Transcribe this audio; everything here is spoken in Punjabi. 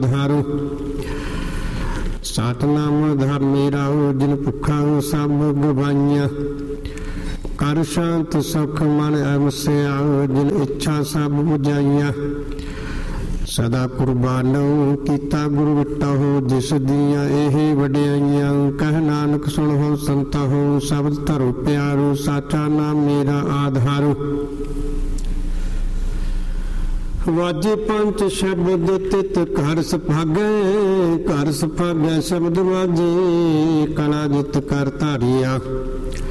ਧਾਰੋ। ਸਤਿਨਾਮ ਧਰਮੇ ਰਾਉ ਜਿਨ ਭੁੱਖਾ ਸਭ ਗਵਾਈਆਂ। ਕਰ ਸ਼ਾਂਤ ਸੁਖ ਮਨ ਅਵਸਿਆ ਜਿਨ ਇੱਛਾ ਸਭ ਬੁਝਾਈਆਂ। ਸਦਾ ਕੁਰਬਾਨੋ ਕੀਤਾ ਗੁਰੂ ਵਿਟਹੁ ਜਿਸ ਦੀਆਂ ਇਹ ਵਡਿਆਈਆਂ। ਕਹਿ ਨਾਨਕ ਸੁਣਹੁ ਸੰਤਹੁ ਸ਼ਬਦ ਧਰੋ ਪਿਆਰੋ। ਸਾਚਾ ਨਾਮ ਮੇਰਾ ਆਧਾਰੋ। ਵਾਜੇ ਪੰਜ ਸ਼ਬਦ ਤਿਤ ਘਰ ਸੁਭਾਗੈ। ਘਰ ਸੁਭਾਗੈ ਸ਼ਬਦ ਵਾਜੇ ਕਲਾ ਜਿਤ ਕਰ ਧਾਰਿਆ।